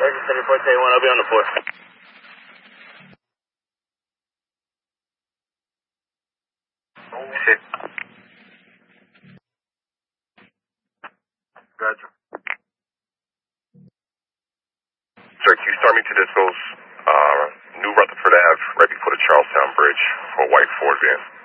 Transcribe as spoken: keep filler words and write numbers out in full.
Register report K one, I'll be on the floor. Shit. Gotcha. Sir, can you start me to this goes uh, New Rutherford Ave, right before the Charlestown Bridge, for a white Ford van?